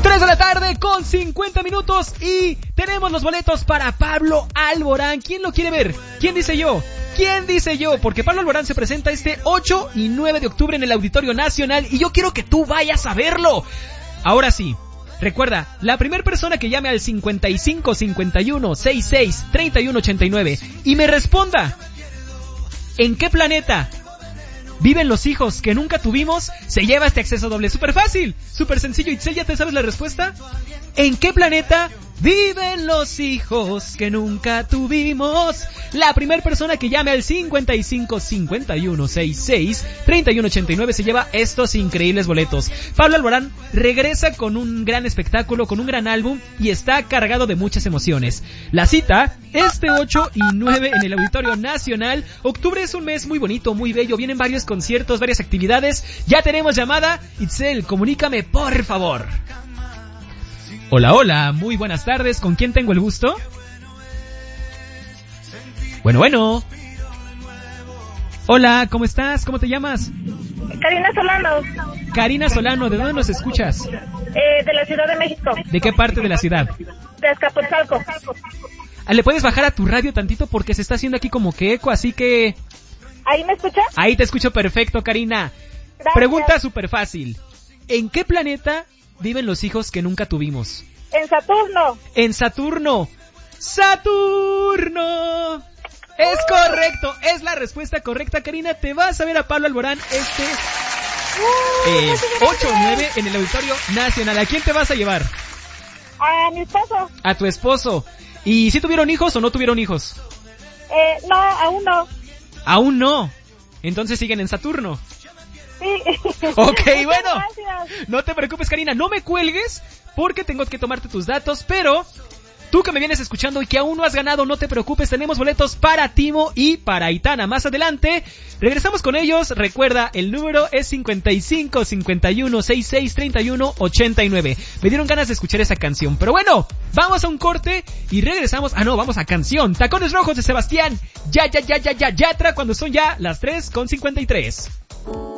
3 de la tarde con 50 minutos y tenemos los boletos para Pablo Alborán. ¿Quién lo quiere ver? ¿Quién dice yo? ¿Quién dice yo? Porque Pablo Alborán se presenta este 8 y 9 de octubre en el Auditorio Nacional y yo quiero que tú vayas a verlo. Ahora sí, recuerda, la primera persona que llame al 55 51 66 31 89 y me responda ¿en qué planeta viven los hijos que nunca tuvimos? Se lleva este acceso doble. Súper fácil, súper sencillo. Itzel, ¿ya te sabes la respuesta? ¿En qué planeta viven los hijos que nunca tuvimos? La primera persona que llame al 55 51 66 31 89 se lleva estos increíbles boletos. Pablo Alborán regresa con un gran espectáculo, con un gran álbum y está cargado de muchas emociones. La cita, este 8 y 9 en el Auditorio Nacional. Octubre es un mes muy bonito, muy bello. Vienen varios conciertos, varias actividades. Ya tenemos llamada. Itzel, comunícame, por favor. Hola, hola, muy buenas tardes. ¿Con quién tengo el gusto? Bueno. Hola, ¿cómo estás? ¿Cómo te llamas? Karina Solano. Karina Solano, ¿de dónde nos escuchas? De la Ciudad de México. ¿De qué parte de la ciudad? De Azcapotzalco. ¿Le puedes bajar a tu radio tantito? Porque se está haciendo aquí como que eco, así que... ¿Ahí me escuchas? Ahí te escucho perfecto, Karina. Gracias. Pregunta súper fácil. ¿En qué planeta viven los hijos que nunca tuvimos? En Saturno. En Saturno. ¡Saturno! Es correcto, es la respuesta correcta, Karina. Te vas a ver a Pablo Alborán este 8-9 en el Auditorio Nacional. ¿A quién te vas a llevar? A mi esposo. A tu esposo. ¿Y si tuvieron hijos o no tuvieron hijos? No, aún no. Aún no. Entonces siguen en Saturno. Sí. Ok, bueno. Gracias. No te preocupes, Karina, no me cuelgues porque tengo que tomarte tus datos, pero tú que me vienes escuchando y que aún no has ganado, no te preocupes, tenemos boletos para Timo y para Aitana. Más adelante regresamos con ellos. Recuerda, el número es 55 51 66 31 89. Me dieron ganas de escuchar esa canción, pero bueno, vamos a un corte y regresamos. Vamos a canción. Tacones Rojos de Sebastián. Yatra, cuando son ya las 3:53.